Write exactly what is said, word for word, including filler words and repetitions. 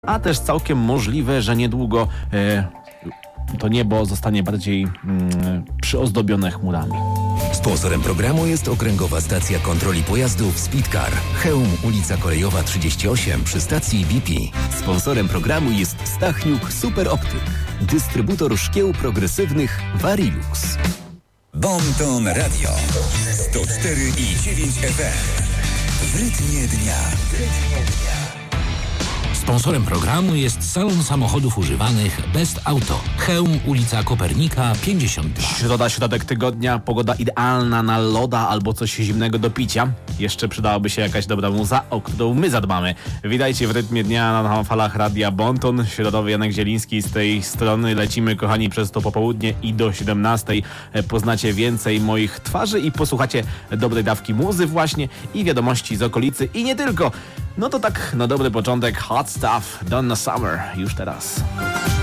a też całkiem możliwe, że niedługo e, to niebo zostanie bardziej mm, przyozdobione chmurami. Sponsorem programu jest Okręgowa Stacja Kontroli Pojazdów Speedcar. Chełm, ulica Kolejowa trzydzieści osiem przy stacji B P. Sponsorem programu jest Stachniuk Super Optyk. Dystrybutor szkieł progresywnych Varilux. Bonton Radio sto cztery i dziewięć F M. W rytmie dnia. Sponsorem programu jest salon samochodów używanych Best Auto. Chełm, ulica Kopernika pięćdziesiąt dwa. Środa, środek tygodnia, pogoda idealna na loda albo coś zimnego do picia. Jeszcze przydałaby się jakaś dobra muza, o którą my zadbamy. Witajcie w rytmie dnia na falach Radia Bonton. Środowy Janek Zieliński z tej strony. Lecimy, kochani, przez to popołudnie i do siedemnastej poznacie więcej moich twarzy i posłuchacie dobrej dawki muzy właśnie i wiadomości z okolicy i nie tylko. No to tak na dobry początek Hot Stuff, Donna Summer, już teraz.